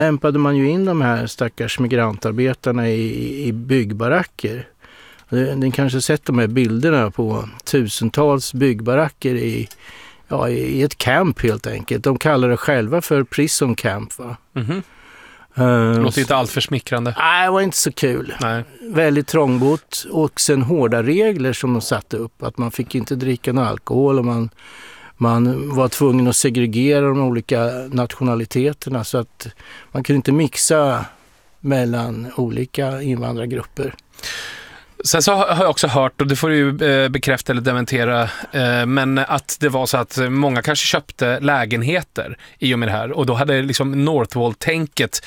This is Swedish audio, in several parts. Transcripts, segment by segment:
lämpade man ju in de här stackars migrantarbetarna i byggbaracker. Ni kanske sett de här bilderna på tusentals byggbaracker i ett camp helt enkelt. De kallar det själva för prison camp, va? Mm-hmm. Det låter inte allt för smickrande. Nej, det var inte så kul. Nej. Väldigt trångbott och sen hårda regler som de satte upp. Att man fick inte dricka någon alkohol och man var tvungen att segregera de olika nationaliteterna så att man kunde inte mixa mellan olika invandrargrupper. Sen så har jag också hört, och det får du ju bekräfta eller dementera, men att det var så att många kanske köpte lägenheter i och med det här. Och då hade liksom Northvolt-tänket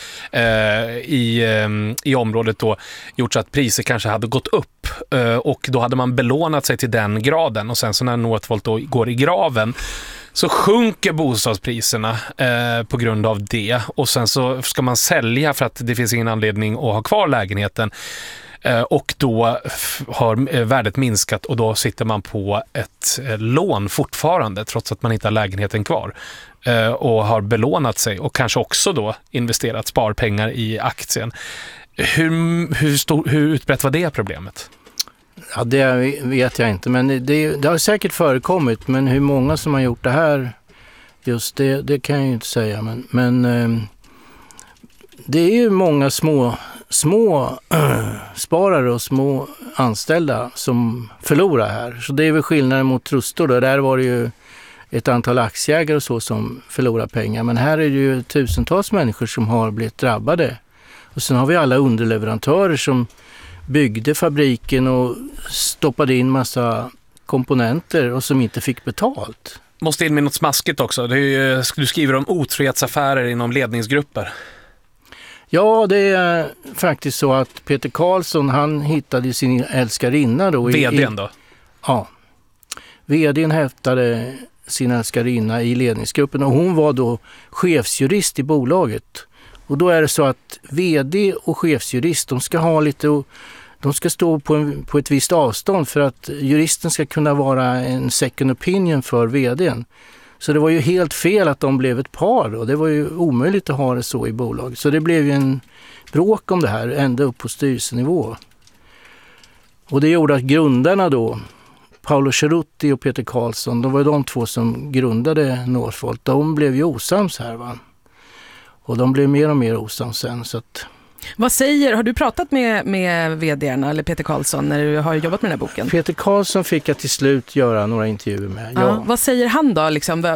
i området då gjort så att priser kanske hade gått upp. Och då hade man belånat sig till den graden. Och sen så när Northvolt då går i graven så sjunker bostadspriserna på grund av det. Och sen så ska man sälja för att det finns ingen anledning att ha kvar lägenheten. Och då har värdet minskat och då sitter man på ett lån fortfarande trots att man inte har lägenheten kvar och har belånat sig och kanske också då investerat sparpengar i aktien. Hur utbrett var det problemet? Ja, det vet jag inte, men det har säkert förekommit, men hur många som har gjort det här just det kan jag ju inte säga, men det är ju många små sparare och små anställda som förlorar här. Så det är väl skillnaden mot Trustor. Där var det ju ett antal aktieägare och så som förlorar pengar. Men här är det ju tusentals människor som har blivit drabbade. Och sen har vi alla underleverantörer som byggde fabriken och stoppade in massa komponenter och som inte fick betalt. Måste in med något smaskigt också. Du skriver om otrohetsaffärer inom ledningsgrupper. Ja, det är faktiskt så att Peter Karlsson, han hittade sin älskarinna då. VD:n då? Ja. VD:n hittade sin älskarinna i ledningsgruppen och hon var då chefsjurist i bolaget. Och då är det så att VD och chefsjurist, de ska stå på ett visst avstånd för att juristen ska kunna vara en second opinion för VD:n. Så det var ju helt fel att de blev ett par och det var ju omöjligt att ha det så i bolaget. Så det blev ju en bråk om det här ända upp på styrelsenivå. Och det gjorde att grundarna då, Paolo Cerutti och Peter Karlsson, de var ju de två som grundade Northvolt. De blev ju osams här, va. Och de blev mer och mer osams sen, så att... Har du pratat med vd:arna eller Peter Karlsson när du har jobbat med den här boken? Peter Karlsson fick jag till slut göra några intervjuer med. Ja. Vad säger han då? Liksom,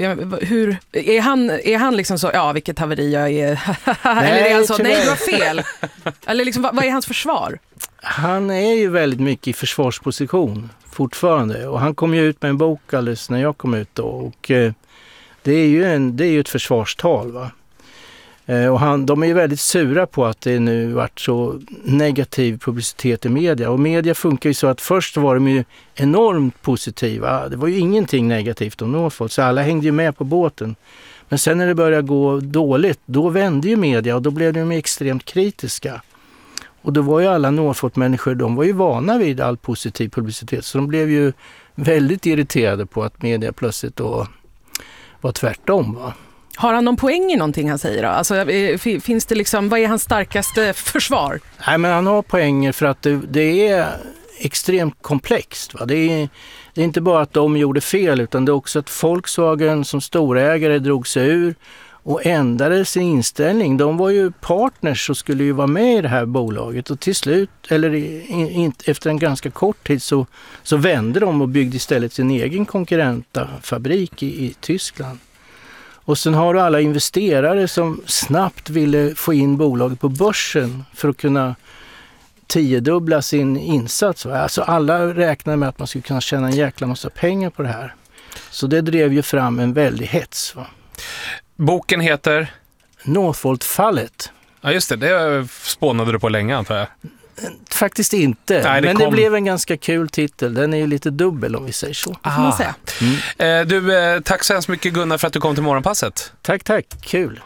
är han liksom så, ja, vilket haveri jag är? Nej, eller är han så, nej, du har fel? Eller liksom, vad är hans försvar? Han är ju väldigt mycket i försvarsposition fortfarande. Och han kom ju ut med en bok alldeles när jag kom ut då. Och det är ju ett försvarstal, va. Och de är ju väldigt sura på att det nu varit så negativ publicitet i media. Och media funkar ju så att först var de ju enormt positiva. Det var ju ingenting negativt om Northvolt, så alla hängde ju med på båten. Men sen när det började gå dåligt, då vände ju media och då blev de extremt kritiska. Och då var ju alla Northvolt-människor, de var ju vana vid all positiv publicitet. Så de blev ju väldigt irriterade på att media plötsligt då var tvärtom, va. Har han någon poäng i någonting han säger då? Alltså, finns det liksom, vad är hans starkaste försvar? Nej, men han har poänger för att det är extremt komplext, va? Det är inte bara att de gjorde fel, utan det är också att Volkswagen som storägare drog sig ur och ändrade sin inställning. De var ju partners och skulle ju vara med i det här bolaget och till slut, eller efter en ganska kort tid så vände de och byggde istället sin egen konkurrentfabrik i Tyskland. Och sen har du alla investerare som snabbt ville få in bolaget på börsen för att kunna 10-dubbla sin insats. Alltså alla räknar med att man skulle kunna tjäna en jäkla massa pengar på det här. Så det drev ju fram en väldig hets, va? Boken heter? Northvolt-fallet. Ja, just det spånade du på länge, antar jag. Faktiskt inte, nej, men det blev en ganska kul titel. Den är ju lite dubbel om vi säger så. Får man säga. Tack så hemskt mycket, Gunnar, för att du kom till Morgonpasset. Tack, kul.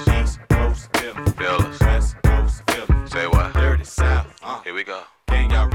Say what? Dirty South. Here we go.